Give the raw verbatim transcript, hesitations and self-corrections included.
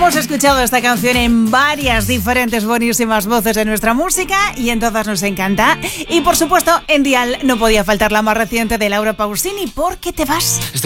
Hemos escuchado esta canción en varias diferentes buenísimas voces de nuestra música y en todas nos encanta. Y por supuesto, en Dial no podía faltar la más reciente de Laura Pausini, ¿Por qué te vas?